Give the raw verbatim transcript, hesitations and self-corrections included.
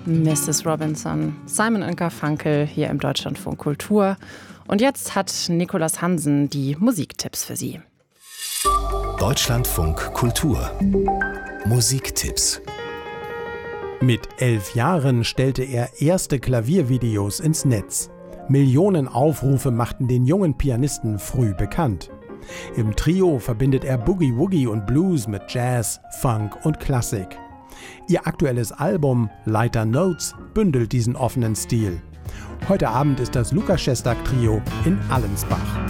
Misses Robinson, Simon und Garfunkel hier im Deutschlandfunk Kultur. Und jetzt hat Nicolas Hansen die Musiktipps für Sie. Deutschlandfunk Kultur Musiktipps. Mit elf Jahren stellte er erste Klaviervideos ins Netz. Millionen Aufrufe machten den jungen Pianisten früh bekannt. Im Trio verbindet er Boogie Woogie und Blues mit Jazz, Funk und Klassik. Ihr aktuelles Album Lighter Notes bündelt diesen offenen Stil. Heute Abend ist das Lukas Szostak Trio in Allensbach.